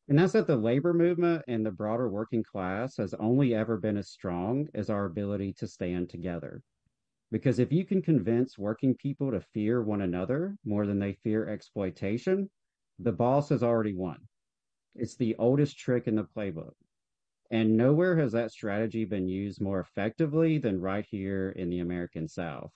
And that's that the labor movement and the broader working class has only ever been as strong as our ability to stand together. Because if you can convince working people to fear one another more than they fear exploitation, the boss has already won. It's the oldest trick in the playbook. And nowhere has that strategy been used more effectively than right here in the American South.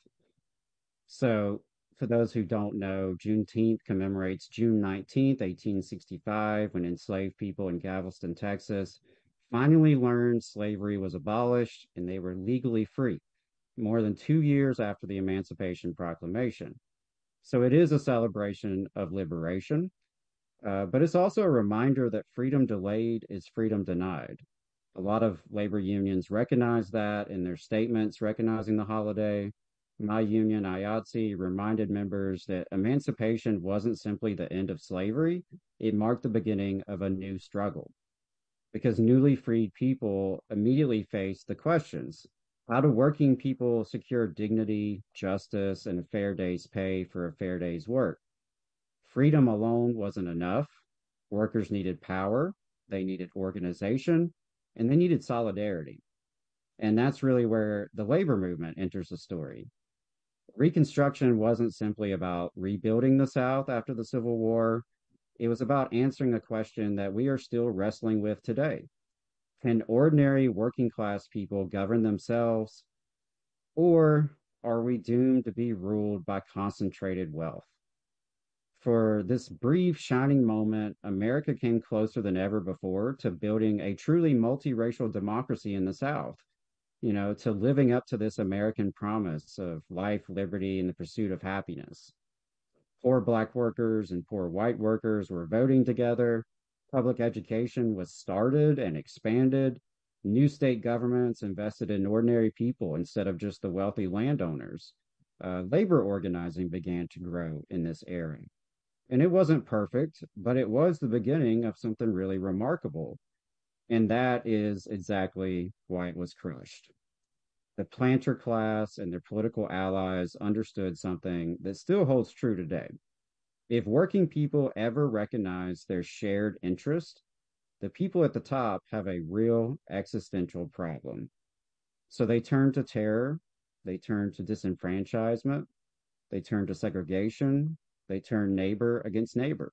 So, for those who don't know, Juneteenth commemorates June 19th, 1865, when enslaved people in Galveston, Texas, finally learned slavery was abolished and they were legally free, more than 2 years after the Emancipation Proclamation. So, it is a celebration of liberation, but it's also a reminder that freedom delayed is freedom denied. A lot of labor unions recognize that in their statements recognizing the holiday. My union, IATSE, reminded members that emancipation wasn't simply the end of slavery, it marked the beginning of a new struggle. Because newly freed people immediately faced the questions: how do working people secure dignity, justice, and a fair day's pay for a fair day's work? Freedom alone wasn't enough. Workers needed power, they needed organization, and they needed solidarity. And that's really where the labor movement enters the story. Reconstruction wasn't simply about rebuilding the South after the Civil War. It was about answering a question that we are still wrestling with today. Can ordinary working class people govern themselves, or are we doomed to be ruled by concentrated wealth? For this brief shining moment, America came closer than ever before to building a truly multiracial democracy in the South, to living up to this American promise of life, liberty, and the pursuit of happiness. Poor Black workers and poor white workers were voting together. Public education was started and expanded. New state governments invested in ordinary people instead of just the wealthy landowners. Labor organizing began to grow in this era. And it wasn't perfect, but it was the beginning of something really remarkable. And that is exactly why it was crushed. The planter class and their political allies understood something that still holds true today. If working people ever recognize their shared interest, the people at the top have a real existential problem. So they turn to terror, they turn to disenfranchisement, they turn to segregation, they turn neighbor against neighbor.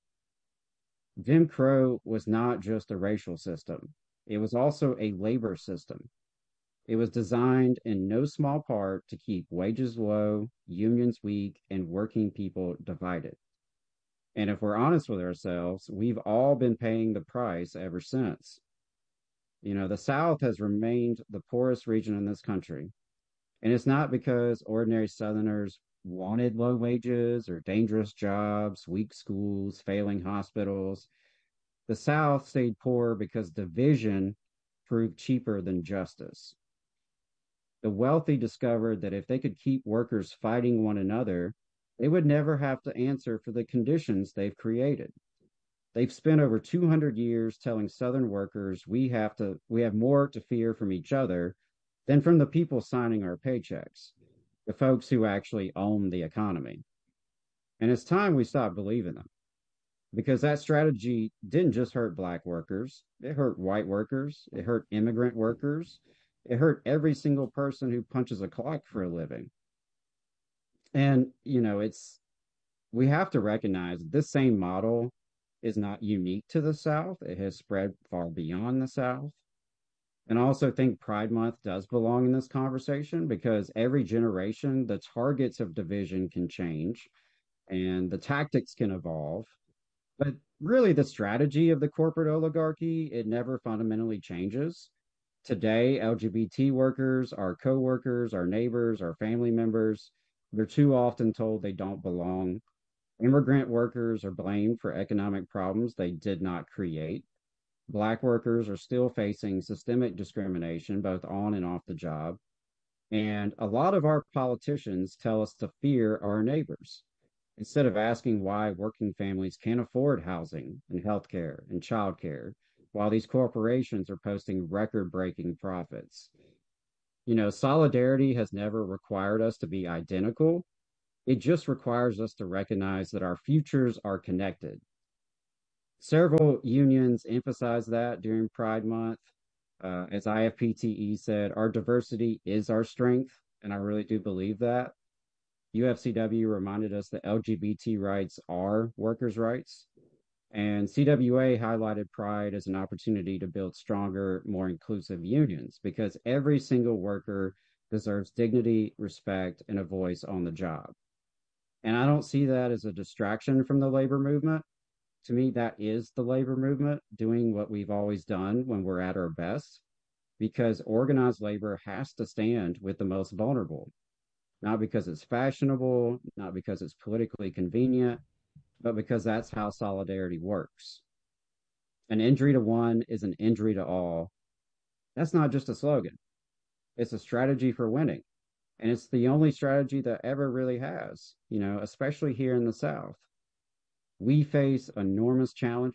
Jim Crow was not just a racial system, it was also a labor system. It was designed in no small part to keep wages low, unions weak, and working people divided. And if we're honest with ourselves, we've all been paying the price ever since. The South has remained the poorest region in this country. And it's not because ordinary Southerners wanted low wages or dangerous jobs, weak schools, failing hospitals. The South stayed poor because division proved cheaper than justice. The wealthy discovered that if they could keep workers fighting one another, they would never have to answer for the conditions they've created. They've spent over 200 years telling Southern workers we have more to fear from each other than from the people signing our paychecks, the folks who actually own the economy. And it's time we stop believing them because that strategy didn't just hurt Black workers, it hurt white workers, it hurt immigrant workers, it hurt every single person who punches a clock for a living. And, we have to recognize this same model is not unique to the South. It has spread far beyond the South. And I also think Pride Month does belong in this conversation because every generation, the targets of division can change and the tactics can evolve. But really, the strategy of the corporate oligarchy, it never fundamentally changes. Today, LGBT workers, our coworkers, our neighbors, our family members, they're too often told they don't belong. Immigrant workers are blamed for economic problems they did not create. Black workers are still facing systemic discrimination, both on and off the job. And a lot of our politicians tell us to fear our neighbors instead of asking why working families can't afford housing and healthcare and childcare while these corporations are posting record breaking profits. Solidarity has never required us to be identical. It just requires us to recognize that our futures are connected. Several unions emphasize that during Pride Month. As IFPTE said, our diversity is our strength, and I really do believe that. UFCW reminded us that LGBT rights are workers' rights, and CWA highlighted Pride as an opportunity to build stronger, more inclusive unions because every single worker deserves dignity, respect, and a voice on the job. And I don't see that as a distraction from the labor movement. To me, that is the labor movement doing what we've always done when we're at our best, because organized labor has to stand with the most vulnerable, not because it's fashionable, not because it's politically convenient, but because that's how solidarity works. An injury to one is an injury to all. That's not just a slogan, it's a strategy for winning. And it's the only strategy that ever really has, especially here in the South. We face enormous challenge.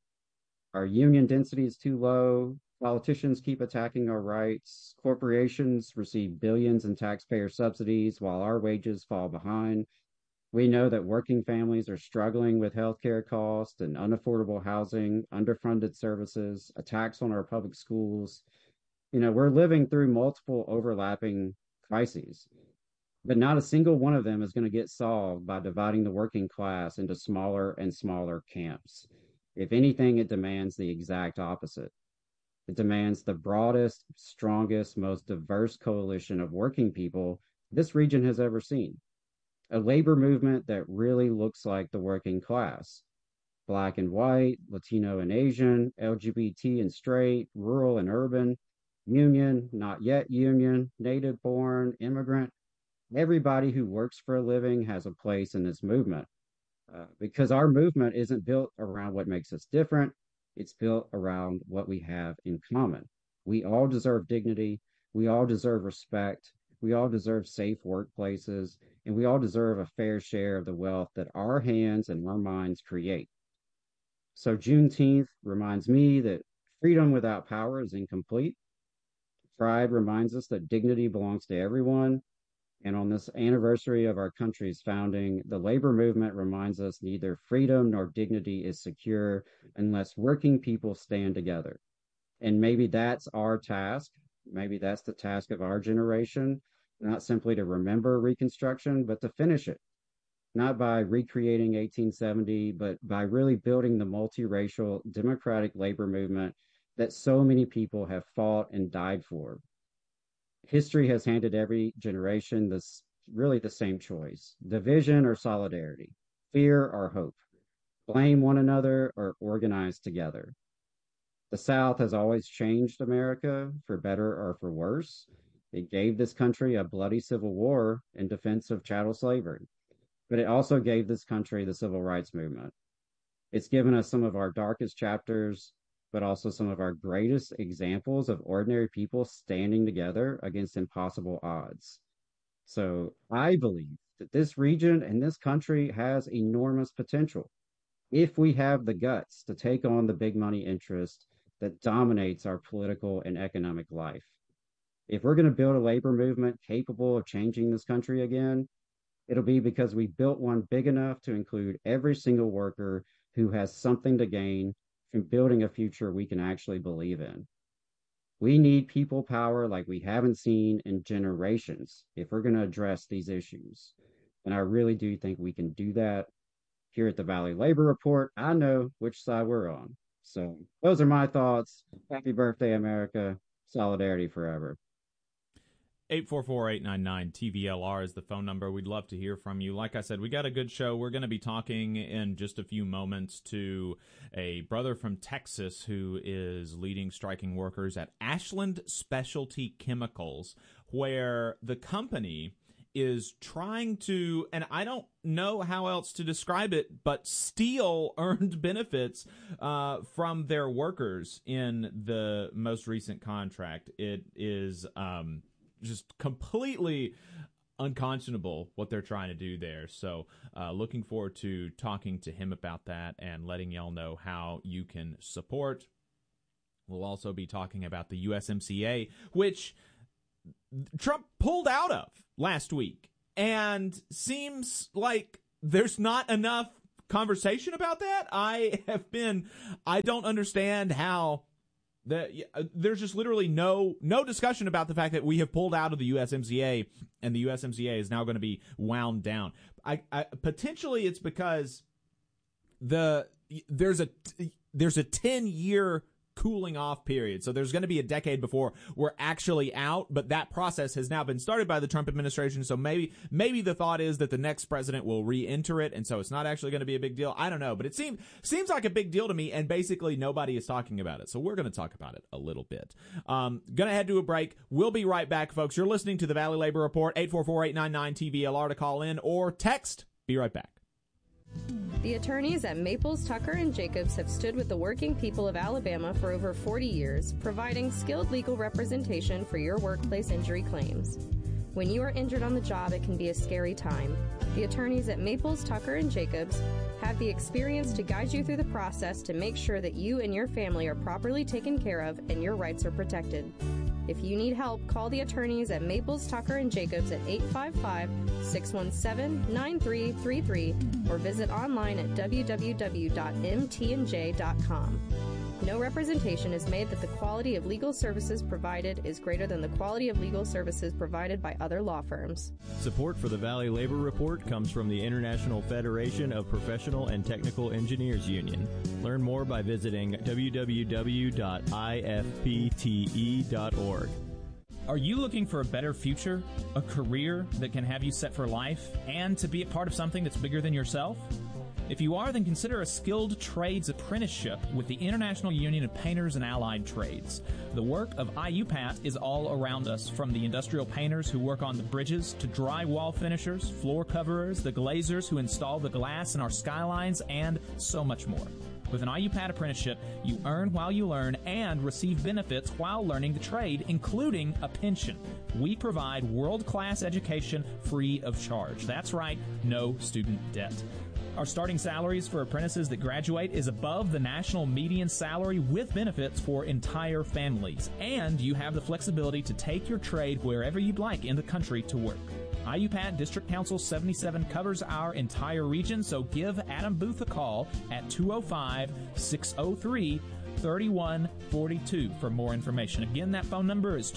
Our union density is too low. Politicians keep attacking our rights. Corporations receive billions in taxpayer subsidies while our wages fall behind. We know that working families are struggling with healthcare costs and unaffordable housing, underfunded services, attacks on our public schools. We're living through multiple overlapping crises, but not a single one of them is going to get solved by dividing the working class into smaller and smaller camps. If anything, it demands the exact opposite. It demands the broadest, strongest, most diverse coalition of working people this region has ever seen. A labor movement that really looks like the working class: Black and white, Latino and Asian, LGBT and straight, rural and urban, union, not yet union, native born, immigrant. Everybody who works for a living has a place in this movement, because our movement isn't built around what makes us different. It's built around what we have in common. We all deserve dignity. We all deserve respect. We all deserve safe workplaces. And we all deserve a fair share of the wealth that our hands and our minds create. So Juneteenth reminds me that freedom without power is incomplete. Pride reminds us that dignity belongs to everyone. And on this anniversary of our country's founding, the labor movement reminds us neither freedom nor dignity is secure unless working people stand together. And maybe that's our task. Maybe that's the task of our generation, not simply to remember Reconstruction, but to finish it, not by recreating 1870, but by really building the multiracial democratic labor movement that so many people have fought and died for. History has handed every generation this really the same choice: division or solidarity, fear or hope, blame one another or organize together. The South has always changed America for better or for worse. It gave this country a bloody civil war in defense of chattel slavery, but it also gave this country the civil rights movement. It's given us some of our darkest chapters, but also some of our greatest examples of ordinary people standing together against impossible odds. So I believe that this region and this country has enormous potential if we have the guts to take on the big money interest that dominates our political and economic life. If we're going to build a labor movement capable of changing this country again, it'll be because we built one big enough to include every single worker who has something to gain from building a future we can actually believe in. We need people power like we haven't seen in generations if we're going to address these issues. And I really do think we can do that. Here at the Valley Labor Report, I know which side we're on. So those are my thoughts. Happy birthday, America. Solidarity forever. 844-899-TVLR is the phone number. We'd love to hear from you. Like I said, we got a good show. We're going to be talking in just a few moments to a brother from Texas who is leading striking workers at Ashland Specialty Chemicals, where the company is trying to, and I don't know how else to describe it, but steal earned benefits from their workers in the most recent contract. It is just completely unconscionable what they're trying to do there. So looking forward to talking to him about that and letting y'all know how you can support. We'll also be talking about the USMCA, which Trump pulled out of last week, and seems like there's not enough conversation about that. I don't understand how there's just literally no discussion about the fact that we have pulled out of the USMCA and the USMCA is now going to be wound down. Potentially it's because there's a 10-year cooling off period. So there's going to be a decade before we're actually out, but that process has now been started by the Trump administration. So maybe the thought is that the next president will re-enter it, and so it's not actually going to be a big deal. I don't know, but it seems like a big deal to me, and basically nobody is talking about it. So we're going to talk about it a little bit. Going to head to a break. We'll be right back, folks. You're listening to the Valley Labor Report, 844-899-TVLR to call in or text. Be right back. The attorneys at Maples, Tucker & Jacobs have stood with the working people of Alabama for over 40 years, providing skilled legal representation for your workplace injury claims. When you are injured on the job, it can be a scary time. The attorneys at Maples, Tucker & Jacobs have the experience to guide you through the process to make sure that you and your family are properly taken care of and your rights are protected. If you need help, call the attorneys at Maples, Tucker & Jacobs at 855-617-9333 or visit online at www.mtnj.com. No representation is made that the quality of legal services provided is greater than the quality of legal services provided by other law firms. Support for the Valley Labor Report comes from the International Federation of Professional and Technical Engineers Union. Learn more by visiting www.ifpte.org. Are you looking for a better future, a career that can have you set for life, and to be a part of something that's bigger than yourself? If you are, then consider a skilled trades apprenticeship with the International Union of Painters and Allied Trades. The work of IUPAT is all around us, from the industrial painters who work on the bridges to drywall finishers, floor coverers, the glazers who install the glass in our skylines, and so much more. With an IUPAT apprenticeship, you earn while you learn and receive benefits while learning the trade, including a pension. We provide world-class education free of charge. That's right, no student debt. Our starting salaries for apprentices that graduate is above the national median salary with benefits for entire families. And you have the flexibility to take your trade wherever you'd like in the country to work. IUPAT District Council 77 covers our entire region, so give Adam Booth a call at 205-603-3142 for more information. Again, that phone number is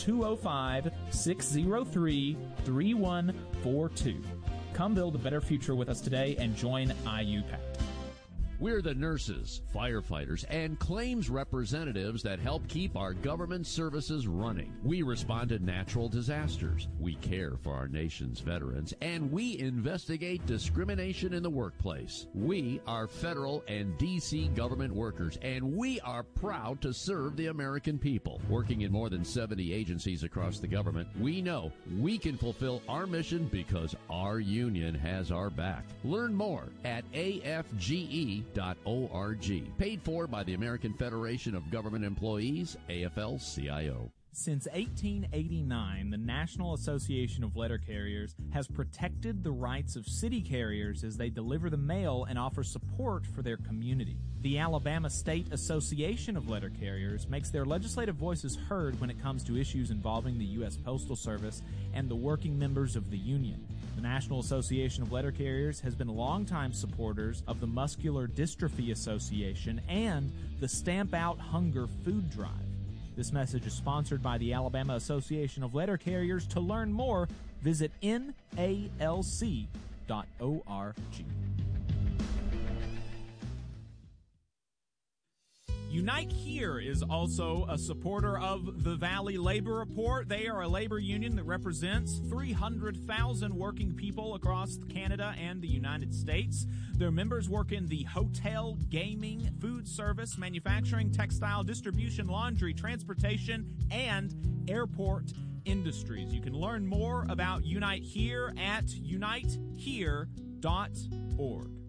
205-603-3142. Come build a better future with us today and join IUPAT. We're the nurses, firefighters, and claims representatives that help keep our government services running. We respond to natural disasters. We care for our nation's veterans, and we investigate discrimination in the workplace. We are federal and D.C. government workers, and we are proud to serve the American people. Working in more than 70 agencies across the government, we know we can fulfill our mission because our union has our back. Learn more at afge.org. Paid for by the American Federation of Government Employees, AFL-CIO. Since 1889, the National Association of Letter Carriers has protected the rights of city carriers as they deliver the mail and offer support for their community. The Alabama State Association of Letter Carriers makes their legislative voices heard when it comes to issues involving the U.S. Postal Service and the working members of the union. The National Association of Letter Carriers has been longtime supporters of the Muscular Dystrophy Association and the Stamp Out Hunger food drive. This message is sponsored by the Alabama Association of Letter Carriers. To learn more, visit NALC.org. Unite Here is also a supporter of the Valley Labor Report. They are a labor union that represents 300,000 working people across Canada and the United States. Their members work in the hotel, gaming, food service, manufacturing, textile, distribution, laundry, transportation, and airport industries. You can learn more about Unite Here at unitehere.org.